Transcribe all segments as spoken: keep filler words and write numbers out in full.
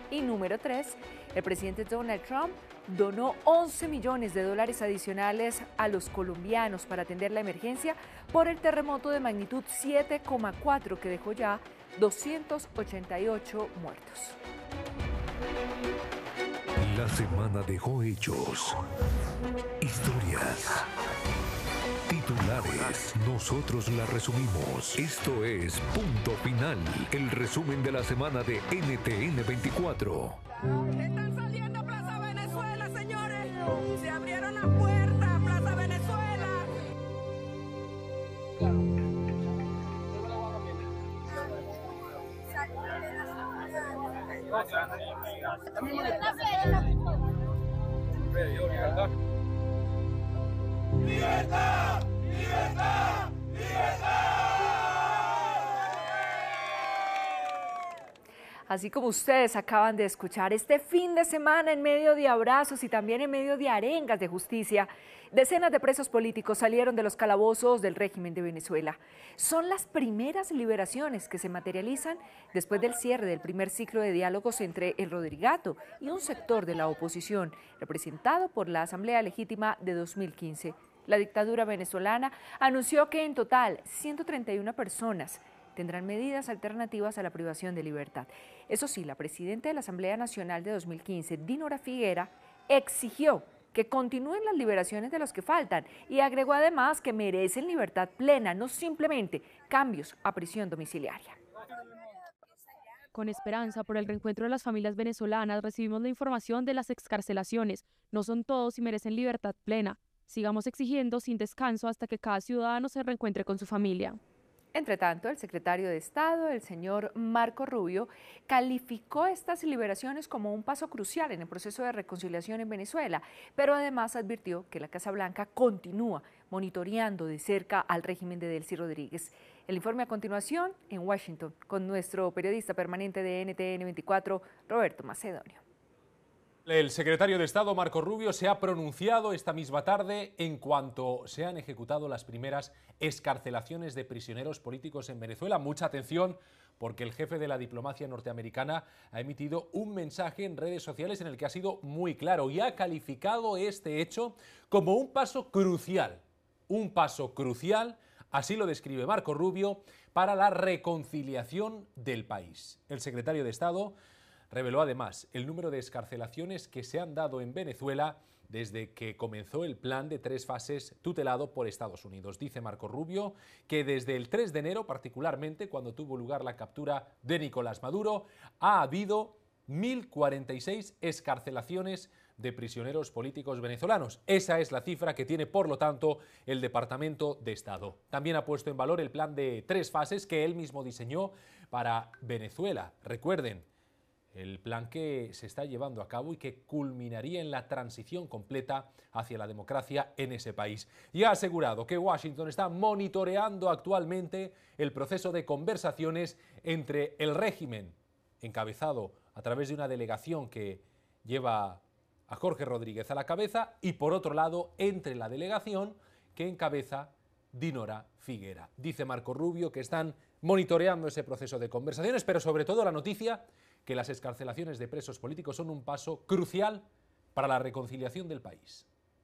Y número tres, el presidente Donald Trump donó once millones de dólares adicionales a los colombianos para atender la emergencia por el terremoto de magnitud siete coma cuatro que dejó ya doscientos ochenta y ocho muertos. La semana dejó hechos, historias, titulares. Nosotros la resumimos. Esto es Punto Final, el resumen de la semana de N T N veinticuatro. Están saliendo a Plaza Venezuela, señores. Se abrieron las puertas a Plaza Venezuela. ¡Libertad! ¡Libertad! ¡Libertad! Así como ustedes acaban de escuchar, este fin de semana, en medio de abrazos y también en medio de arengas de justicia, decenas de presos políticos salieron de los calabozos del régimen de Venezuela. Son las primeras liberaciones que se materializan después del cierre del primer ciclo de diálogos entre el Rodrigato y un sector de la oposición, representado por la Asamblea Legítima de dos mil quince. La dictadura venezolana anunció que en total ciento treinta y una personas tendrán medidas alternativas a la privación de libertad. Eso sí, la presidenta de la Asamblea Nacional de dos mil quince, Dinora Figuera, exigió que continúen las liberaciones de los que faltan y agregó además que merecen libertad plena, no simplemente cambios a prisión domiciliaria. Con esperanza por el reencuentro de las familias venezolanas, recibimos la información de las excarcelaciones. No son todos y merecen libertad plena. Sigamos exigiendo sin descanso hasta que cada ciudadano se reencuentre con su familia. Entre tanto, el secretario de Estado, el señor Marco Rubio, calificó estas liberaciones como un paso crucial en el proceso de reconciliación en Venezuela, pero además advirtió que la Casa Blanca continúa monitoreando de cerca al régimen de Delcy Rodríguez. El informe a continuación en Washington con nuestro periodista permanente de N T N veinticuatro, Roberto Macedonio. El secretario de Estado, Marco Rubio, se ha pronunciado esta misma tarde en cuanto se han ejecutado las primeras excarcelaciones de prisioneros políticos en Venezuela. Mucha atención, porque el jefe de la diplomacia norteamericana ha emitido un mensaje en redes sociales en el que ha sido muy claro y ha calificado este hecho como un paso crucial, un paso crucial, así lo describe Marco Rubio, para la reconciliación del país. El secretario de Estado reveló además el número de excarcelaciones que se han dado en Venezuela desde que comenzó el plan de tres fases tutelado por Estados Unidos. Dice Marco Rubio que desde el tres de enero, particularmente cuando tuvo lugar la captura de Nicolás Maduro, ha habido mil cuarenta y seis excarcelaciones de prisioneros políticos venezolanos. Esa es la cifra que tiene, por lo tanto, el Departamento de Estado. También ha puesto en valor el plan de tres fases que él mismo diseñó para Venezuela. Recuerden, el plan que se está llevando a cabo y que culminaría en la transición completa hacia la democracia en ese país. Y ha asegurado que Washington está monitoreando actualmente el proceso de conversaciones entre el régimen, encabezado a través de una delegación que lleva a Jorge Rodríguez a la cabeza, y por otro lado, entre la delegación que encabeza Dinora Figuera. Dice Marco Rubio que están monitoreando ese proceso de conversaciones, pero sobre todo la noticia que las excarcelaciones de presos políticos son un paso crucial para la reconciliación del país.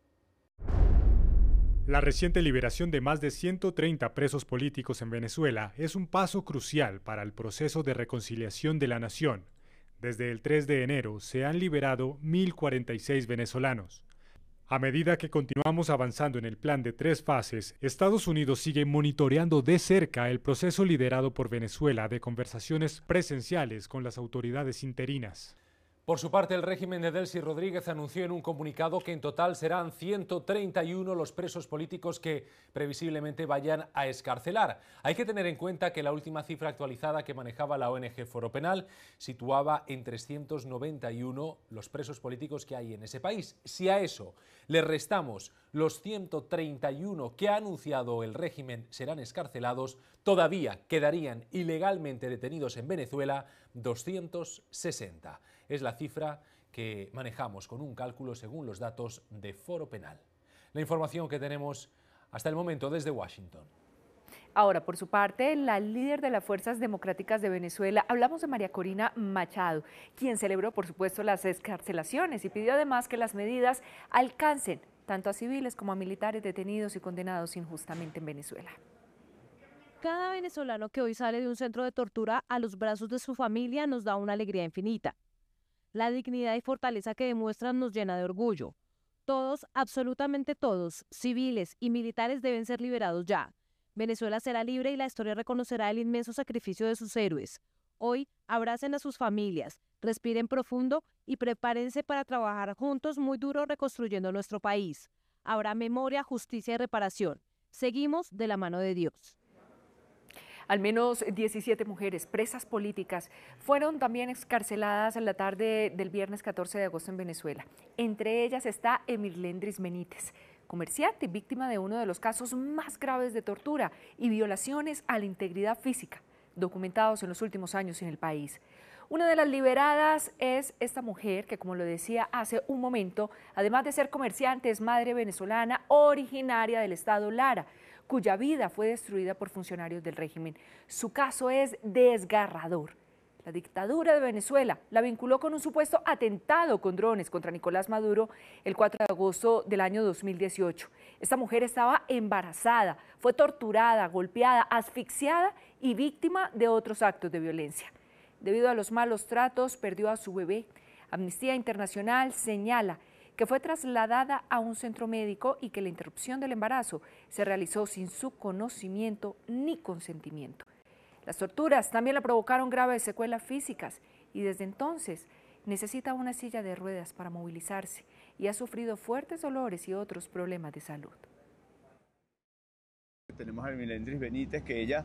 La reciente liberación de más de ciento treinta presos políticos en Venezuela es un paso crucial para el proceso de reconciliación de la nación. Desde el tres de enero se han liberado mil cuarenta y seis venezolanos. A medida que continuamos avanzando en el plan de tres fases, Estados Unidos sigue monitoreando de cerca el proceso liderado por Venezuela de conversaciones presenciales con las autoridades interinas. Por su parte, el régimen de Delcy Rodríguez anunció en un comunicado que en total serán ciento treinta y uno los presos políticos que previsiblemente vayan a excarcelar. Hay que tener en cuenta que la última cifra actualizada que manejaba la O N G Foro Penal situaba en trescientos noventa y uno los presos políticos que hay en ese país. Si a eso le restamos los ciento treinta y uno que ha anunciado el régimen serán excarcelados, todavía quedarían ilegalmente detenidos en Venezuela doscientos sesenta. Es la cifra que manejamos con un cálculo según los datos de Foro Penal. La información que tenemos hasta el momento desde Washington. Ahora, por su parte, la líder de las Fuerzas Democráticas de Venezuela, hablamos de María Corina Machado, quien celebró, por supuesto, las excarcelaciones y pidió además que las medidas alcancen tanto a civiles como a militares detenidos y condenados injustamente en Venezuela. Cada venezolano que hoy sale de un centro de tortura a los brazos de su familia nos da una alegría infinita. La dignidad y fortaleza que demuestran nos llena de orgullo. Todos, absolutamente todos, civiles y militares deben ser liberados ya. Venezuela será libre y la historia reconocerá el inmenso sacrificio de sus héroes. Hoy, abracen a sus familias, respiren profundo y prepárense para trabajar juntos muy duro reconstruyendo nuestro país. Habrá memoria, justicia y reparación. Seguimos de la mano de Dios. Al menos diecisiete mujeres presas políticas fueron también excarceladas en la tarde del viernes catorce de agosto en Venezuela. Entre ellas está Emirlendris Benítez, comerciante y víctima de uno de los casos más graves de tortura y violaciones a la integridad física documentados en los últimos años en el país. Una de las liberadas es esta mujer que, como lo decía hace un momento, además de ser comerciante, es madre venezolana originaria del estado Lara, cuya vida fue destruida por funcionarios del régimen. Su caso es desgarrador. La dictadura de Venezuela la vinculó con un supuesto atentado con drones contra Nicolás Maduro el cuatro de agosto del año dos mil dieciocho. Esta mujer estaba embarazada, fue torturada, golpeada, asfixiada y víctima de otros actos de violencia. Debido a los malos tratos, perdió a su bebé. Amnistía Internacional señala que fue trasladada a un centro médico y que la interrupción del embarazo se realizó sin su conocimiento ni consentimiento. Las torturas también le provocaron graves secuelas físicas y desde entonces necesita una silla de ruedas para movilizarse y ha sufrido fuertes dolores y otros problemas de salud. Tenemos a Emirlendris Benítez, que ella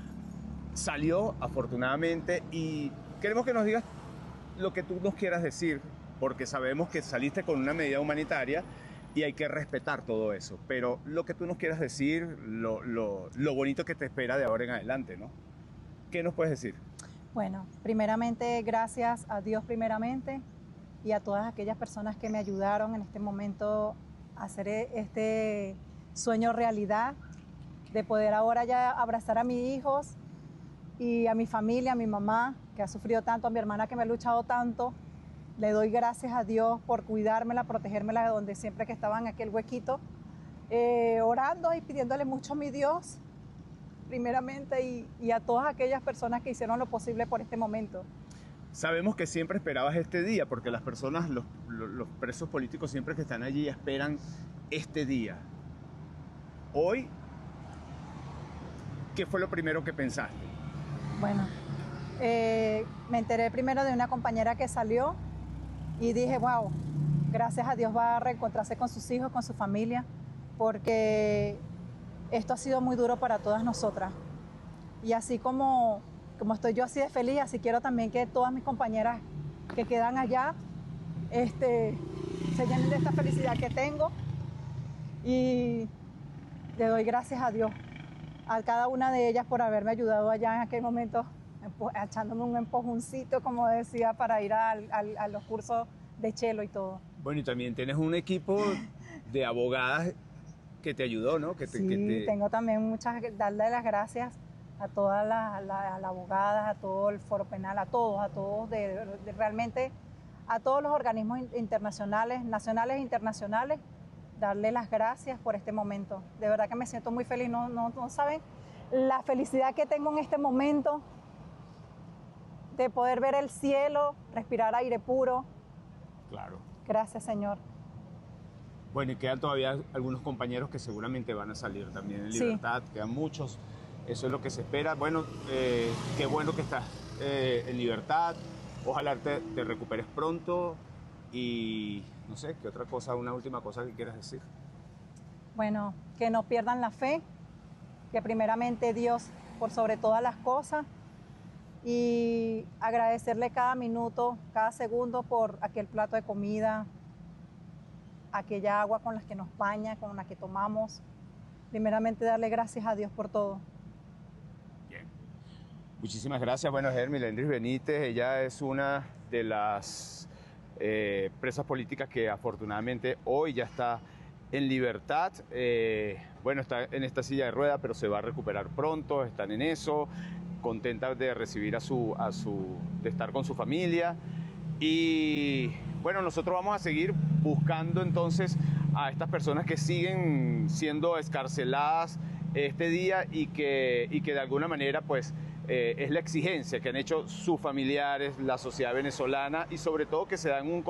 salió afortunadamente, y queremos que nos digas lo que tú nos quieras decir, porque sabemos que saliste con una medida humanitaria y hay que respetar todo eso, pero lo que tú nos quieras decir, lo, lo, lo bonito que te espera de ahora en adelante, ¿no? ¿Qué nos puedes decir? Bueno, primeramente, gracias a Dios primeramente y a todas aquellas personas que me ayudaron en este momento a hacer este sueño realidad, de poder ahora ya abrazar a mis hijos y a mi familia, a mi mamá, que ha sufrido tanto, a mi hermana que me ha luchado tanto. Le doy gracias a Dios por cuidármela, protegérmela de donde siempre que estaba en aquel huequito, eh, orando y pidiéndole mucho a mi Dios, primeramente, y, y a todas aquellas personas que hicieron lo posible por este momento. Sabemos que siempre esperabas este día, porque las personas, los, los, los presos políticos siempre que están allí esperan este día. Hoy, ¿qué fue lo primero que pensaste? Bueno, eh, me enteré primero de una compañera que salió y dije, wow, gracias a Dios va a reencontrarse con sus hijos, con su familia, porque esto ha sido muy duro para todas nosotras. Y así como, como estoy yo así de feliz, así quiero también que todas mis compañeras que quedan allá este, se llenen de esta felicidad que tengo. Y le doy gracias a Dios, a cada una de ellas por haberme ayudado allá en aquel momento, echándome un empujoncito, como decía, para ir a, a, a los cursos de chelo y todo. Bueno, y también tienes un equipo de abogadas que te ayudó, ¿no? Que te, sí, que te... tengo también muchas, darle las gracias a todas las, las, las abogadas, a todo el foro penal, a todos, a todos, de, de, realmente a todos los organismos internacionales, nacionales e internacionales, darle las gracias por este momento. De verdad que me siento muy feliz, no, no, no saben la felicidad que tengo en este momento de poder ver el cielo, respirar aire puro. Claro. Gracias, Señor. Bueno, y quedan todavía algunos compañeros que seguramente van a salir también en libertad, sí. Quedan muchos, eso es lo que se espera. Bueno, eh, qué bueno que estás eh, en libertad, ojalá te, te recuperes pronto y no sé, ¿qué otra cosa, una última cosa que quieras decir? Bueno, que no pierdan la fe, que primeramente Dios por sobre todas las cosas, y agradecerle cada minuto, cada segundo por aquel plato de comida, aquella agua con la que nos baña, con la que tomamos. Primeramente darle gracias a Dios por todo. Bien. Muchísimas gracias. Bueno, es Emirlendris Benítez, ella es una de las eh, presas políticas que afortunadamente hoy ya está en libertad, eh, bueno, está en esta silla de rueda, pero se va a recuperar pronto, están en eso, contenta de recibir a su, a su, de estar con su familia. Y bueno, nosotros vamos a seguir buscando entonces a estas personas que siguen siendo excarceladas este día y que, y que de alguna manera pues eh, es la exigencia que han hecho sus familiares, la sociedad venezolana y sobre todo que se dan un